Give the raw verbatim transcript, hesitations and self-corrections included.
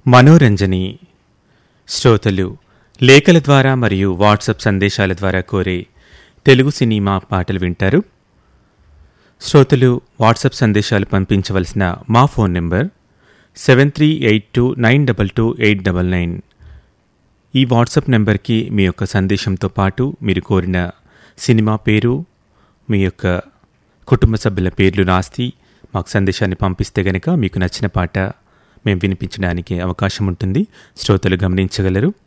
మనోరంజని శ్రోతలు లేఖల ద్వారా మరియు వాట్సాప్ సందేశాల ద్వారా కోరే తెలుగు సినిమా పాటలు వింటారు. శ్రోతలు వాట్సాప్ సందేశాలు పంపించవలసిన మా phone number seven three eight two nine double two eight double nine. ఈ వాట్సాప్ నెంబర్కి మీ యొక్క సందేశంతో పాటు మీరు కోరిన సినిమా పేరు, మీ యొక్క కుటుంబ సభ్యుల పేర్లు రాసి మాకు సందేశాన్ని పంపిస్తే గనక మీకు నచ్చిన పాట మేము వినిపించడానికి అవకాశం ఉంటుంది. శ్రోతలు గమనించగలరు.